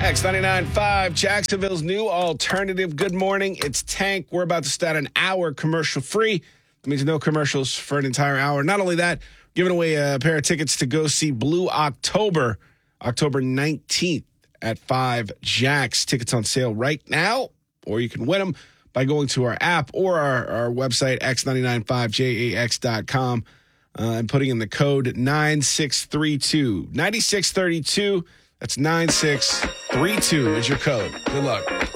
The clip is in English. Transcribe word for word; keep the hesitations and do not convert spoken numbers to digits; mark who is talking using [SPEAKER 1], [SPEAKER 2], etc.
[SPEAKER 1] X ninety-nine point five, Jacksonville's new alternative. Good morning. It's Tank. We're about to start an hour commercial free. That means no commercials for an entire hour. Not only that, giving away a pair of tickets to go see Blue October, October nineteenth at five Jacks. Tickets on sale right now, or you can win them by going to our app or our, our website, x nine nine five j a x dot com, uh, and putting in the code nine six three two. nine six three two. That's nine six three two is your code. Good luck.